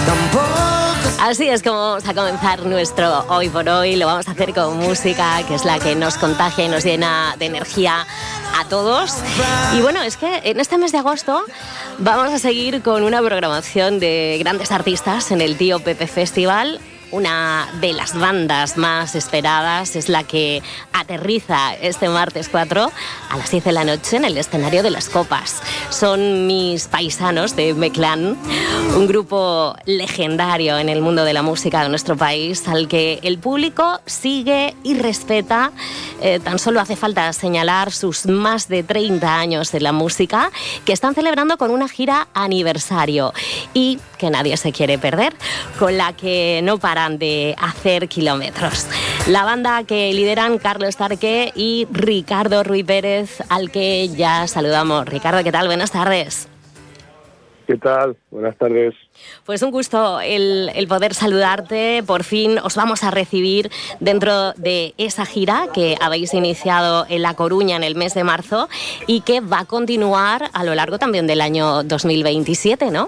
Así es como vamos a comenzar nuestro Hoy por Hoy. Lo vamos a hacer con música, que es la que nos contagia y nos llena de energía a todos. Y bueno, es que en este mes de agosto vamos a seguir con una programación de grandes artistas en el Tío Pepe Festival. Una de las bandas más esperadas es la que aterriza este martes 4 a las 10 de la noche en el escenario de Las Copas. Son Mis Paisanos de Meclán, un grupo legendario en el mundo de la música de nuestro país, al que el público sigue y respeta. Tan solo hace falta señalar sus más de 30 años en la música, que están celebrando con una gira aniversario y que nadie se quiere perder, con la que no paran de hacer kilómetros. La banda que lideran Carlos Tarque y Ricardo Ruiz Pérez, al que ya saludamos. Ricardo, ¿qué tal? Buenas tardes. ¿Qué tal? Buenas tardes. Pues un gusto el poder saludarte. Por fin os vamos a recibir dentro de esa gira que habéis iniciado en La Coruña en el mes de marzo y que va a continuar a lo largo también del año 2027, ¿no?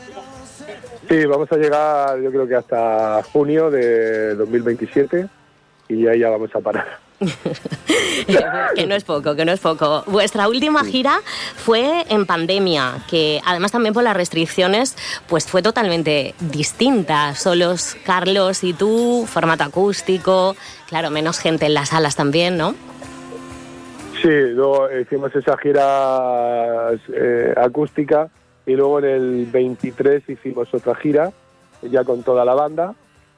Sí, vamos a llegar yo creo que hasta junio de 2027 y ahí ya vamos a parar. Que no es poco. Vuestra última gira fue en pandemia, que además también por las restricciones pues fue totalmente distinta. Solos Carlos y tú, formato acústico, claro, menos gente en las salas también, ¿no? Sí, luego hicimos esa gira acústica y luego en el 23 hicimos otra gira ya con toda la banda.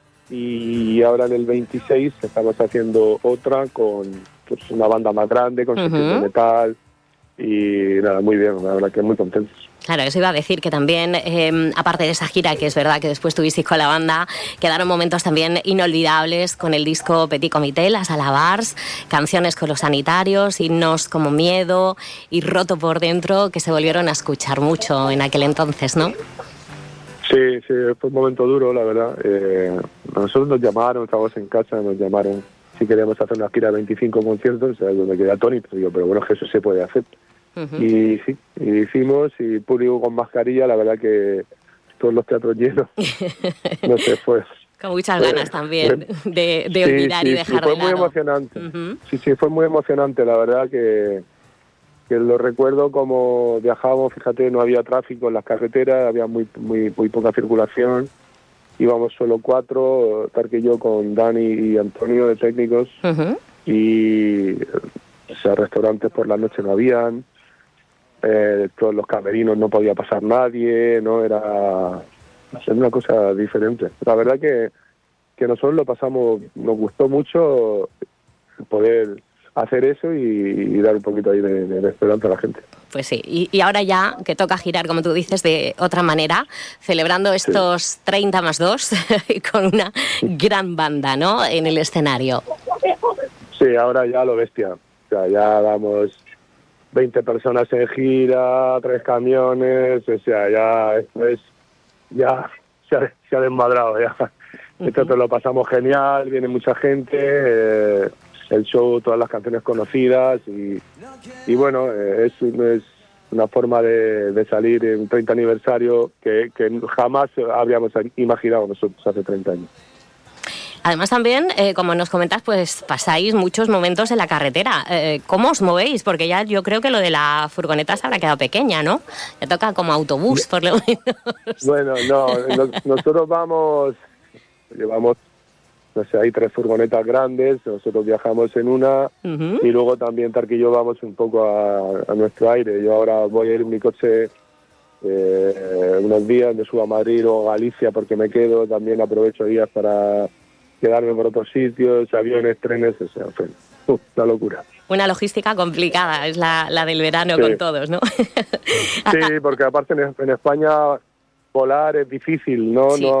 Y ahora en el 26 estamos haciendo otra con pues, una banda más grande, con sentido de metal y nada, muy bien, la verdad que muy contentos. Claro, eso iba a decir que también, aparte de esa gira, que es verdad que después tuvisteis con la banda, quedaron momentos también inolvidables con el disco Petit Comité, Las Alabars, canciones con los sanitarios, himnos como Miedo y Roto por Dentro, que se volvieron a escuchar mucho en aquel entonces, ¿no? Sí, fue un momento duro, la verdad. Nosotros nos llamaron, estábamos en casa, nos llamaron si queríamos hacer una gira de 25 conciertos, o sea, yo me quedé atónito, digo, pero bueno, que eso se puede hacer. Y sí, y hicimos, y público con mascarilla, la verdad que todos los teatros llenos, no sé, fue... Con muchas ganas también de olvidar y dejar de lado. Fue muy emocionante. Sí, fue muy emocionante, la verdad que lo recuerdo como viajábamos, fíjate, no había tráfico en las carreteras, había muy poca circulación, íbamos solo 4, Tarque y yo con Dani y Antonio de técnicos, y o sea, restaurantes por la noche no habían, todos los camerinos no podía pasar nadie, no era una cosa diferente. La verdad que nosotros lo pasamos, nos gustó mucho poder hacer eso y dar un poquito ahí de esperanza a la gente. Pues sí, y ahora ya que toca girar, como tú dices, de otra manera, celebrando estos 30 más 2 con una gran banda, ¿no?, en el escenario. Sí, ahora ya lo bestia. O sea, ya damos 20 personas en gira, 3 camiones, o sea, ya esto es... Ya se ha desmadrado, ya. Esto te lo pasamos genial, viene mucha gente... el show, todas las canciones conocidas y bueno, es una forma de salir en un 30 aniversario que jamás habríamos imaginado nosotros hace 30 años. Además también, como nos comentas, pues pasáis muchos momentos en la carretera. ¿Cómo os movéis? Porque ya yo creo que lo de la furgoneta se habrá quedado pequeña, ¿no? Ya toca como autobús, por lo menos. Bueno, no, nosotros llevamos... No sé, hay 3 furgonetas grandes, nosotros viajamos en una y luego también Tarque y yo vamos un poco a nuestro aire. Yo ahora voy a ir en mi coche unos días, me subo a Madrid o a Galicia porque me quedo, también aprovecho días para quedarme por otros sitios, aviones, trenes, o sea, una locura. Una logística complicada, es la del verano con todos, ¿no? Sí, porque aparte en España volar es difícil, ¿no? Sí.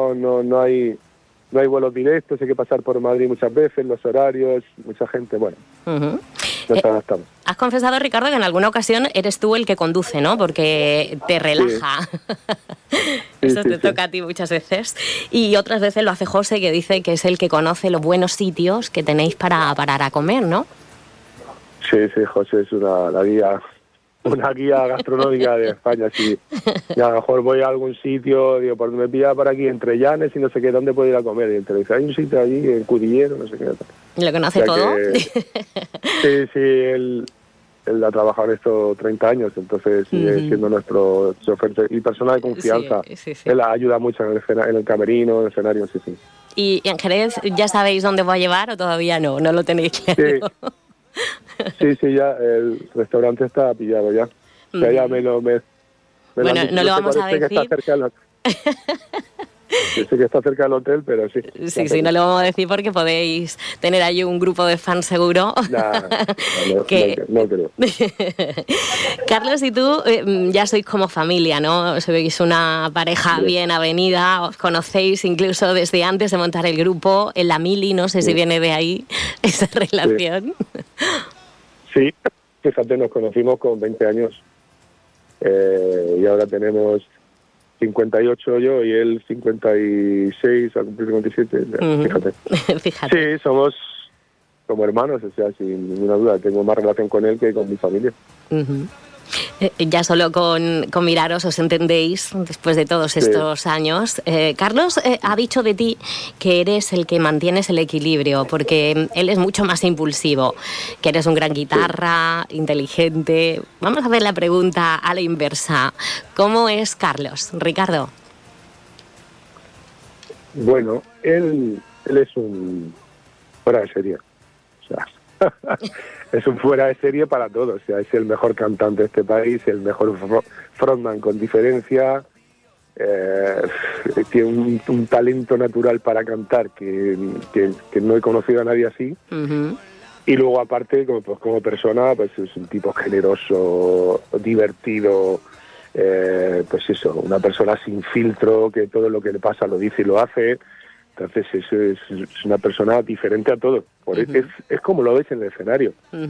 No hay vuelos directos, hay que pasar por Madrid muchas veces, los horarios, mucha gente, bueno, nos adaptamos. Has confesado, Ricardo, que en alguna ocasión eres tú el que conduce, ¿no? Porque te relaja. Sí. Eso te toca a ti muchas veces. Y otras veces lo hace José, que dice que es el que conoce los buenos sitios que tenéis para parar a comer, ¿no? Sí, José es la guía una guía gastronómica de España. Si y a lo mejor voy a algún sitio, digo, pues me pilla por aquí entre Llanes y no sé qué, ¿dónde puedo ir a comer? Y entonces dice, hay un sitio allí en Cudillero, no sé qué. ¿Lo conoce todo? Sí, él ha trabajado en esto 30 años, entonces sigue siendo nuestro chofer y persona de confianza. Sí. Él ayuda mucho en el camerino, en el escenario, sí. ¿Y en Jerez ya sabéis dónde voy a llevar o todavía no? ¿No lo tenéis claro? Sí, ya el restaurante está pillado ya. O sea, ya bueno, no lo vamos a decir. Sé que está cerca del hotel, pero sí. Sí, no lo vamos a decir porque podéis tener ahí un grupo de fans seguro. No creo. Carlos y tú ya sois como familia, ¿no? Sois una pareja bien avenida, os conocéis incluso desde antes de montar el grupo, en la Mili, no sé si viene de ahí esa relación. Sí, fíjate, nos conocimos con 20 años y ahora tenemos 58 yo y él 56, a cumplir 57, fíjate. Sí, somos como hermanos, o sea, sin ninguna duda, tengo más relación con él que con mi familia. Ya solo con miraros os entendéis después de todos estos años. Carlos ha dicho de ti que eres el que mantienes el equilibrio, porque él es mucho más impulsivo, que eres un gran guitarra, inteligente. Vamos a ver la pregunta a la inversa. ¿Cómo es Carlos, Ricardo? Bueno, él es un fuera de serie. O sea, es un fuera de serie para todos. O sea, es el mejor cantante de este país, el mejor frontman con diferencia. Tiene un talento natural para cantar que no he conocido a nadie así. Y luego, aparte, como persona, pues es un tipo generoso, divertido. Pues eso, una persona sin filtro, que todo lo que le pasa lo dice y lo hace. Entonces es una persona diferente a todos. Es como lo ves en el escenario.